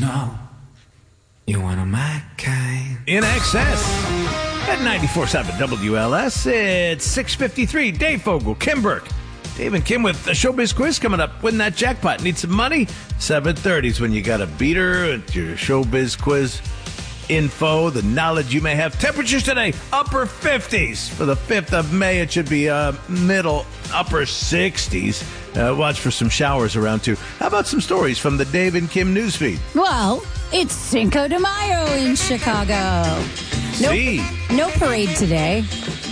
know you one of my kind. In excess at 94.7 WLS. It's 6:53. Dave Fogel, Kim Burke. Dave and Kim with the Showbiz Quiz coming up. Win that jackpot. Need some money? 7:30 is when you got a beater at your Showbiz Quiz info, the knowledge you may have. Temperatures today, upper 50s. For the 5th of May, it should be middle, upper 60s. Watch for some showers around, too. How about some stories from the Dave and Kim newsfeed? Well, it's Cinco de Mayo in Chicago. No parade today.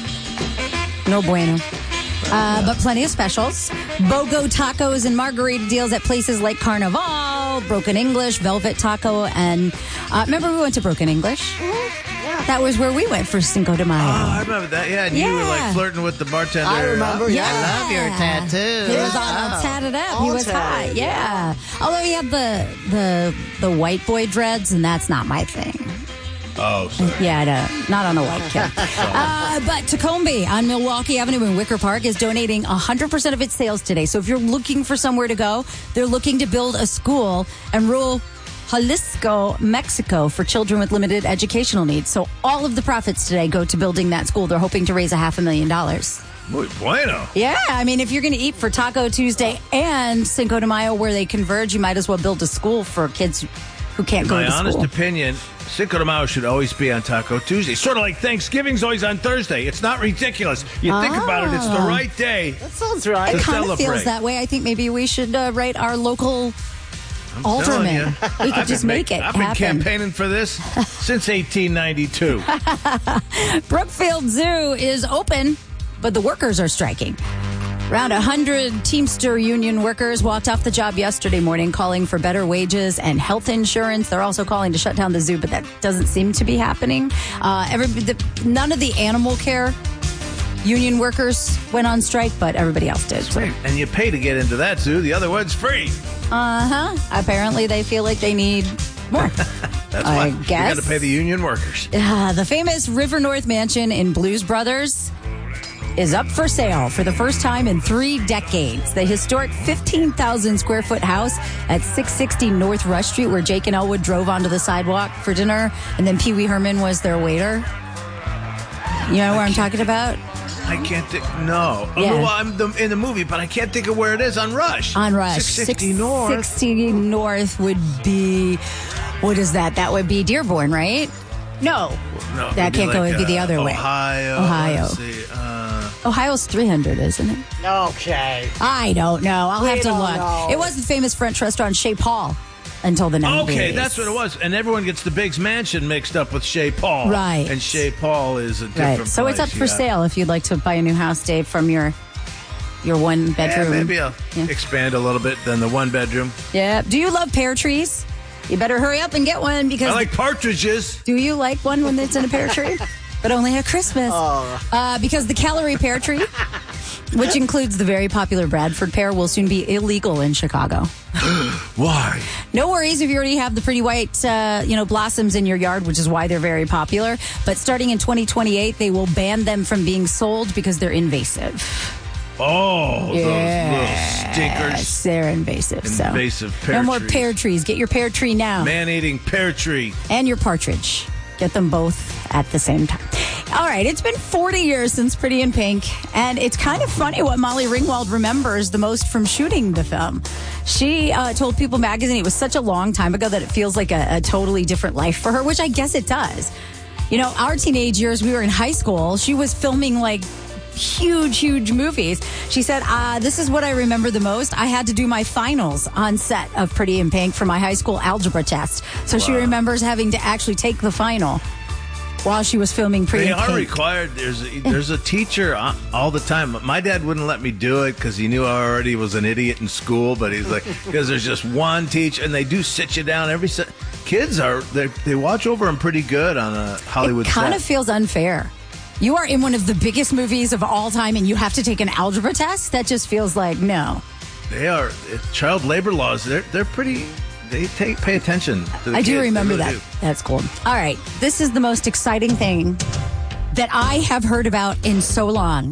No bueno. But plenty of specials. BOGO tacos and margarita deals at places like Carnival, Broken English, Velvet Taco, and remember we went to Broken English? Yeah. That was where we went for Cinco de Mayo. Oh, I remember that. Yeah, and you were like flirting with the bartender. I remember. Yeah. I love your tattoo. He was all tatted up. He was hot. Yeah. Although he had the white boy dreads, and that's not my thing. Oh, sorry. Yeah, no, not on a white kid. But Tacombe on Milwaukee Avenue in Wicker Park is donating 100% of its sales today. So if you're looking for somewhere to go, they're looking to build a school in rural Jalisco, Mexico for children with limited educational needs. So all of the profits today go to building that school. They're hoping to raise $500,000. Muy bueno. Yeah, I mean, if you're going to eat for Taco Tuesday and Cinco de Mayo where they converge, you might as well build a school for kids who can't go to school. My honest opinion, Cinco de Mayo should always be on Taco Tuesday. Sort of like Thanksgiving's always on Thursday. It's not ridiculous. You think about it, it's the right day. That sounds right. It kind of celebrate. feels that way. I think maybe we should write our local alderman. We could just make it I've happen. been campaigning for this since 1892. Brookfield Zoo is open, but the workers are striking. Around 100 Teamster union workers walked off the job yesterday morning calling for better wages and health insurance. They're also calling to shut down the zoo, but that doesn't seem to be happening. None of the animal care union workers went on strike, but everybody else did. So. And you pay to get into that zoo. The other one's free. Apparently they feel like they need more. That's I why guess. you got to pay the union workers. The famous River North Mansion in Blues Brothers is up for sale for the first time in 3 decades. The historic 15,000 square foot house at 660 North Rush Street, where Jake and Elwood drove onto the sidewalk for dinner, and then Pee Wee Herman was their waiter. You know where I'm talking about? I can't think. No. Yeah. Well, I'm in the movie, but I can't think of where it is. On Rush. On Rush. 660 North. 660 North would be, what is that? That would be Dearborn, right? No. No, That can't go. It'd be the other way. Ohio. Let's see. Ohio's 300, isn't it? Okay. I don't know. I'll have to don't look. know. It was the famous French restaurant Chez Paul until the 90s. Okay, that's what it was. And everyone gets the Biggs Mansion mixed up with Chez Paul. Right. And Chez Paul is a different So it's up place, for sale if you'd like to buy a new house, Dave, from your one bedroom. Yeah, maybe I'll expand a little bit than the one bedroom. Yeah. Do you love pear trees? You better hurry up and get one because. I like partridges. Do you like one when it's in a pear tree? But only at Christmas. Because the Calorie pear tree, which includes the very popular Bradford pear, will soon be illegal in Chicago. Why? No worries if you already have the pretty white, blossoms in your yard, which is why they're very popular. But starting in 2028, they will ban them from being sold because they're invasive. Oh, those little stinkers. They're invasive. Invasive pear No more trees. pear trees. Get your pear tree now. Man-eating pear tree. And your partridge. Get them both at the same time. All right, it's been 40 years since Pretty in Pink, and it's kind of funny what Molly Ringwald remembers the most from shooting the film. She told People magazine it was such a long time ago that it feels like a totally different life for her, which I guess it does. You know, our teenage years, we were in high school. She was filming like huge movies. She said, this is what I remember the most. I had to do my finals on set of Pretty in Pink for my high school algebra test. So she remembers having to actually take the final while she was filming Pretty They in Pink. are required. There's a teacher all the time. My dad wouldn't let me do it because he knew I already was an idiot in school. But he's like, because there's just one teacher, and they do sit you down every set. Kids they watch over them pretty good on a Hollywood It kind set. of feels unfair. You are in one of the biggest movies of all time, and you have to take an algebra test? That just feels like, no. They are child labor laws. They're pretty. They pay attention to the I kids. do remember They really that. do. That's cool. All right. This is the most exciting thing that I have heard about in so long.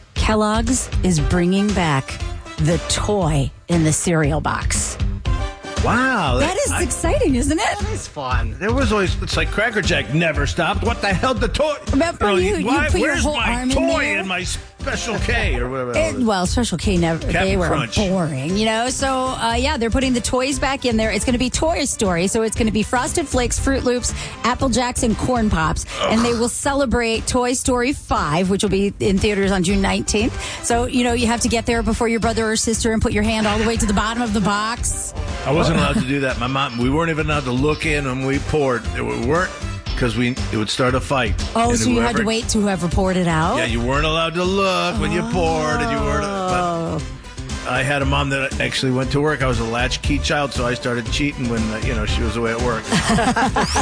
Kellogg's is bringing back the toy in the cereal box. Wow. That is exciting, isn't it? It's fun. There was always, it's like Cracker Jack never stopped. What the hell? The toy. Remember you put your where's whole my arm in toy there? and my Special K or whatever. that was? Well, Special K never. They Captain were Crunch. boring, So they're putting the toys back in there. It's going to be Toy Story, so it's going to be Frosted Flakes, Fruit Loops, Apple Jacks, and Corn Pops, and they will celebrate Toy Story 5, which will be in theaters on June 19th. So you have to get there before your brother or sister and put your hand all the way to the bottom of the box. I wasn't allowed to do that. My mom, we weren't even allowed to look in when we poured. We weren't, because it would start a fight. Oh, And so you had to wait to whoever poured it out? Yeah, you weren't allowed to look when you poured, and you weren't. But I had a mom that actually went to work. I was a latchkey child, so I started cheating when she was away at work.